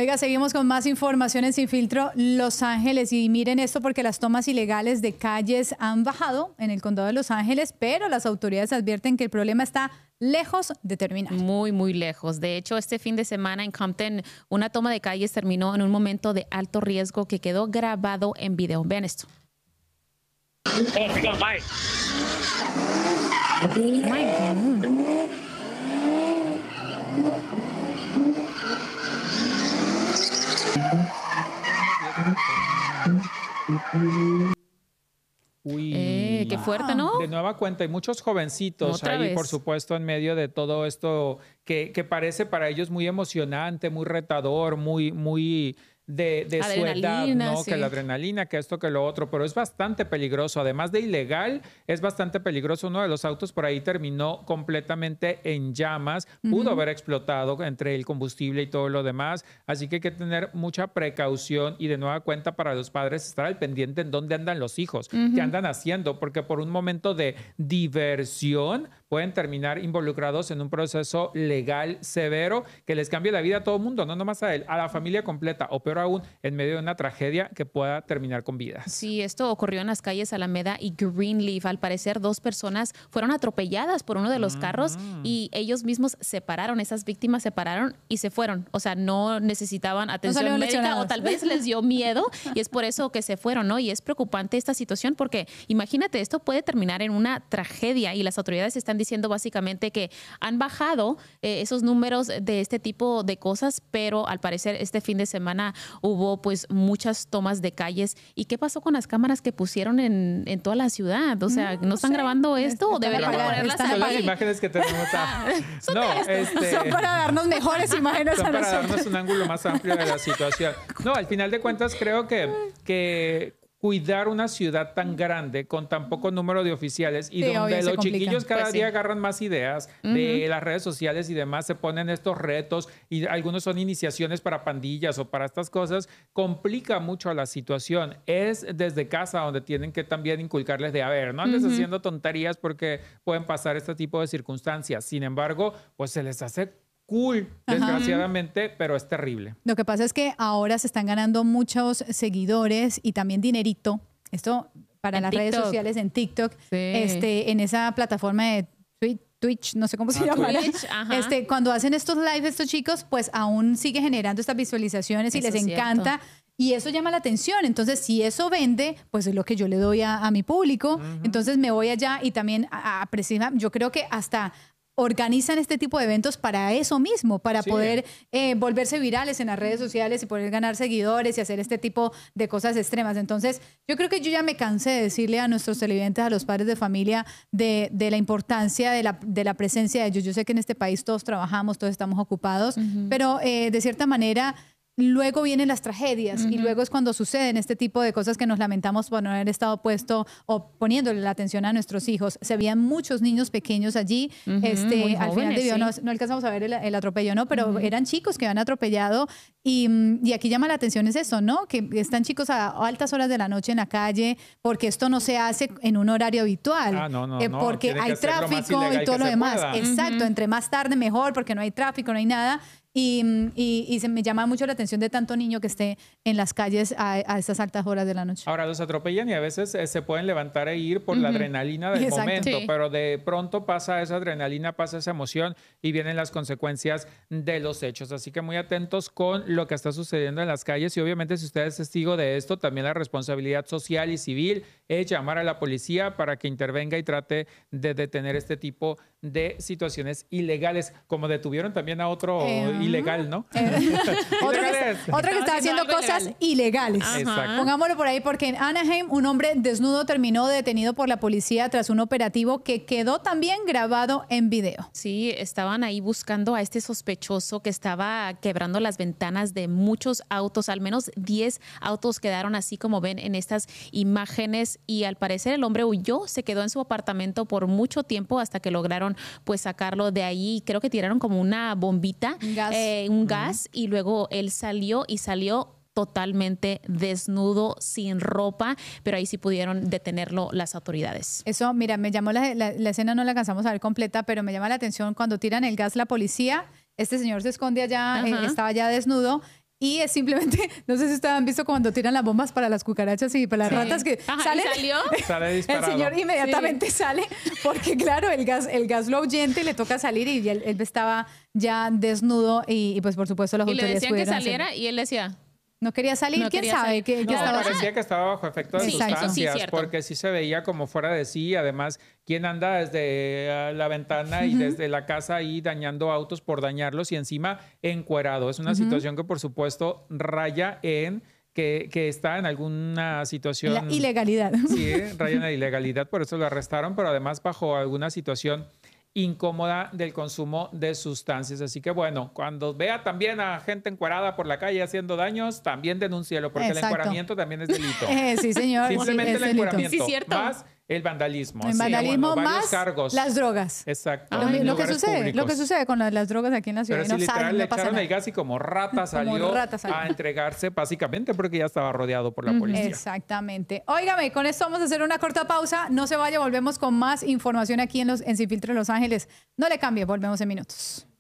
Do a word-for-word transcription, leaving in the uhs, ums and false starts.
Oiga, seguimos con más información en Sin Filtro Los Ángeles y miren esto porque las tomas ilegales de calles han bajado en el condado de Los Ángeles, pero las autoridades advierten que el problema está lejos de terminar. Muy, muy lejos. De hecho, este fin de semana en Compton, una toma de calles terminó en un momento de alto riesgo que quedó grabado en video. Vean esto. Uy, eh, qué fuerte, ¿no? De nueva cuenta, hay muchos jovencitos Otra ahí, vez. por supuesto, en medio de todo esto que, que parece para ellos muy emocionante, muy retador, muy, muy de, de su edad, ¿no? Sí. Que la adrenalina, que esto, que lo otro, pero es bastante peligroso. Además de ilegal, es bastante peligroso. Uno de los autos por ahí terminó completamente en llamas, uh-huh. pudo haber explotado entre el combustible y todo lo demás, así que hay que tener mucha precaución y de nueva cuenta para los padres estar al pendiente en dónde andan los hijos, uh-huh. qué andan haciendo, porque por un momento de diversión pueden terminar involucrados en un proceso legal severo que les cambie la vida a todo el mundo, no nomás a él, a la familia completa, o peor aún, en medio de una tragedia que pueda terminar con vidas. Sí, esto ocurrió en las calles Alameda y Greenleaf. Al parecer, dos personas fueron atropelladas por uno de los carros mm. y ellos mismos se pararon, esas víctimas se pararon y se fueron. O sea, no necesitaban atención no médica o tal vez les dio miedo y es por eso que se fueron, ¿no? Y es preocupante esta situación porque imagínate, esto puede terminar en una tragedia y las autoridades están diciendo básicamente que han bajado eh, esos números de este tipo de cosas, pero al parecer este fin de semana hubo pues muchas tomas de calles. ¿Y qué pasó con las cámaras que pusieron en, en toda la ciudad? O sea, ¿no, no están sé. grabando esto? ¿O deberían ponerlas Son ahí? las imágenes que tenemos. A... son, no, este... son para darnos mejores imágenes son a para nosotros. darnos un ángulo más amplio de la situación. No, al final de cuentas creo que, que cuidar una ciudad tan grande con tan poco número de oficiales y sí, donde los chiquillos cada pues día sí. agarran más ideas uh-huh. de las redes sociales y demás, se ponen estos retos y algunos son iniciaciones para pandillas o para estas cosas, complica mucho la situación. Es desde casa donde tienen que también inculcarles de, a ver, no andes uh-huh. haciendo tonterías porque pueden pasar este tipo de circunstancias. Sin embargo, pues se les hace cool, desgraciadamente, Ajá. pero es terrible. Lo que pasa es que ahora se están ganando muchos seguidores y también dinerito. Esto para en las TikTok. redes sociales en TikTok, sí. este, en esa plataforma de Twitch, no sé cómo se ah, llama. Este, cuando hacen estos lives estos chicos, pues aún sigue generando estas visualizaciones y eso les encanta. Cierto. Y eso llama la atención. Entonces, si eso vende, pues es lo que yo le doy a, a mi público. Uh-huh. Entonces me voy allá y también a, a, a, yo creo que hasta organizan este tipo de eventos para eso mismo, para sí. poder eh, volverse virales en las redes sociales y poder ganar seguidores y hacer este tipo de cosas extremas. Entonces, yo creo que yo ya me cansé de decirle a nuestros televidentes, a los padres de familia, de, de la importancia de la, de la presencia de ellos. Yo sé que en este país todos trabajamos, todos estamos ocupados, uh-huh. pero eh, de cierta manera luego vienen las tragedias uh-huh. y luego es cuando suceden este tipo de cosas que nos lamentamos por no haber estado puesto o poniéndole la atención a nuestros hijos. Se veían muchos niños pequeños allí, uh-huh, este, al jóvenes, final de video, sí. no, no alcanzamos a ver el, el atropello, ¿no? Pero uh-huh. eran chicos que habían atropellado y, y aquí llama la atención es eso, ¿no? Que están chicos a altas horas de la noche en la calle porque esto no se hace en un horario habitual. Ah, no, no, eh, no. porque hay tráfico y todo lo demás. Pueda. Exacto, uh-huh. entre más tarde mejor porque no hay tráfico, no hay nada. Y, y, y se me llama mucho la atención de tanto niño que esté en las calles a, a estas altas horas de la noche. Ahora los atropellan y a veces eh, se pueden levantar e ir por uh-huh. la adrenalina del Exacto. momento, sí. pero de pronto pasa esa adrenalina, pasa esa emoción y vienen las consecuencias de los hechos. Así que muy atentos con lo que está sucediendo en las calles y obviamente si usted es testigo de esto, también la responsabilidad social y civil es llamar a la policía para que intervenga y trate de detener este tipo de situaciones ilegales, como detuvieron también a otro eh, ilegal, ¿no? Eh, otro, que está, otro que está haciendo cosas legal. ilegales. Exacto. Pongámoslo por ahí, porque en Anaheim un hombre desnudo terminó detenido por la policía tras un operativo que quedó también grabado en video. Sí, estaban ahí buscando a este sospechoso que estaba quebrando las ventanas de muchos autos, al menos diez autos quedaron así como ven en estas imágenes y al parecer el hombre huyó, se quedó en su apartamento por mucho tiempo hasta que lograron pues sacarlo de ahí, creo que tiraron como una bombita, gas. Eh, un gas uh-huh. y luego él salió y salió totalmente desnudo, sin ropa, pero ahí sí pudieron detenerlo las autoridades. Eso, mira, me llamó la, la, la escena, no la alcanzamos a ver completa, pero me llama la atención cuando tiran el gas la policía, este señor se esconde allá, eh, estaba ya desnudo Y es simplemente, no sé si ustedes han visto cuando tiran las bombas para las cucarachas y para las sí. ratas que Ajá, salen. ¿y salió? Sale disparado. El señor inmediatamente sí. sale porque claro, el gas, el gas lo ahuyenta y le toca salir y él, él estaba ya desnudo y, y pues por supuesto las y autoridades le decían que saliera hacer. y él decía... No quería salir, no quién quería sabe salir. qué, no, qué estaba parecía que estaba bajo efecto de sí, sustancias, sí, porque sí se veía como fuera de sí. Además, ¿quién anda desde la ventana uh-huh. y desde la casa ahí dañando autos por dañarlos y encima encuerado? Es una uh-huh. situación que, por supuesto, raya en que, que está en alguna situación... La ilegalidad. Sí, raya en la ilegalidad, por eso lo arrestaron, pero además bajo alguna situación incómoda del consumo de sustancias. Así que bueno, cuando vea también a gente encuerada por la calle haciendo daños, también denúncielo, porque Exacto. el encueramiento también es delito. Eh, sí, señor. Simplemente sí, el encueramiento, sí, cierto. más el vandalismo. El sí, vandalismo bueno, más cargos. las drogas. Exacto. Lo, lo, que sucede, públicos. lo que sucede con las, las drogas aquí en la ciudad. Pero no si literal salen, le no pasa echaron nada. el gas y como rata salió, como rata salió a entregarse básicamente porque ya estaba rodeado por la policía. Exactamente. Óigame, con esto vamos a hacer una corta pausa. No se vaya, volvemos con más información aquí en, los, en Sin Filtro Los Ángeles. No le cambie, volvemos en minutos.